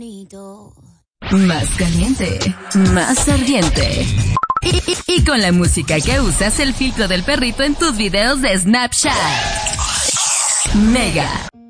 Más caliente, más ardiente. Y con la música que usas, el filtro del perrito en tus videos de Snapchat. Mega.